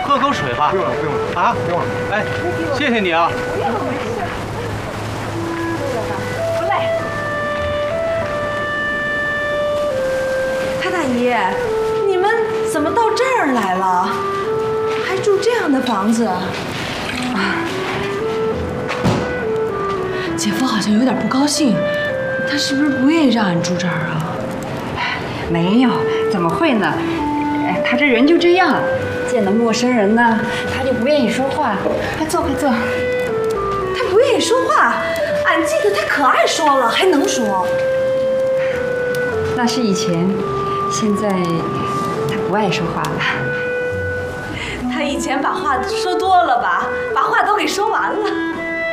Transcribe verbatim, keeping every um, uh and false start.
喝口水吧。 不用了，不用了啊， 不用了。 哎，谢谢你啊。 不用了，没事。不累。 潘大姨，你们怎么到这儿来了？还住这样的房子？啊，姐夫好像有点不高兴，他是不是不愿意让俺住这儿啊？ 没有，怎么会呢？哎，他这人就这样，见了陌生人呢，他就不愿意说话。快坐，快坐。 他不愿意说话，俺记得他可爱说了，还能说。 那是以前，现在他不爱说话了。 他以前把话说多了吧，把话都给说完了。